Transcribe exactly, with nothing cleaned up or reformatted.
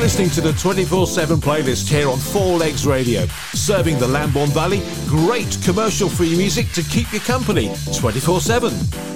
listening to the twenty-four seven playlist here on Four Legs Radio, serving the Lambourne Valley great commercial-free music to keep you company twenty-four seven.